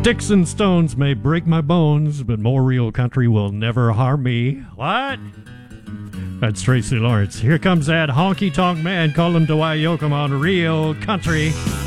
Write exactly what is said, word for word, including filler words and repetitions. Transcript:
Sticks and stones may break my bones, but more real country will never harm me. What? That's Tracy Lawrence. Here comes that honky-tonk man. Call him Dwight Yoakam on Real Country.